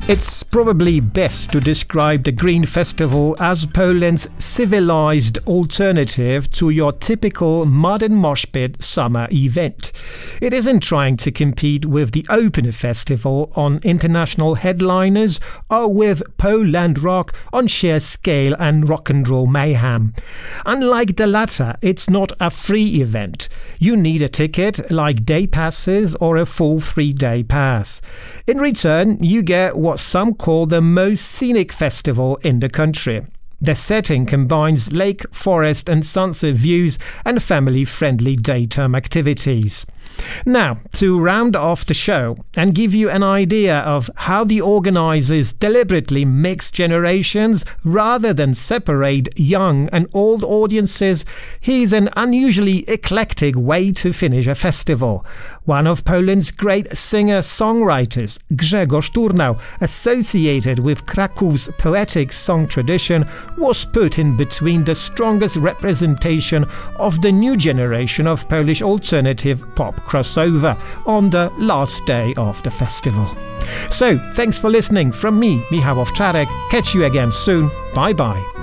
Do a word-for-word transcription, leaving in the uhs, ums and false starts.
It's probably best to describe the Green Festival as Poland's civilized alternative to your typical modern mosh pit summer event. It isn't trying to compete with the Open Festival on international headliners or with Poland rock on sheer scale and rock and roll mayhem. Unlike the latter, it's not a free event. You need a ticket like day passes or a full three-day pass. In return, you get what some call the most scenic festival in the country. The setting combines lake, forest and sunset views and family-friendly daytime activities. Now, to round off the show and give you an idea of how the organizers deliberately mix generations rather than separate young and old audiences, here's an unusually eclectic way to finish a festival. One of Poland's great singer-songwriters, Grzegorz Turnał, associated with Krakow's poetic song tradition, was put in between the strongest representation of the new generation of Polish alternative pop crossover on the last day of the festival. So, thanks for listening from me, Michał Owczarek. Catch you again soon. Bye bye.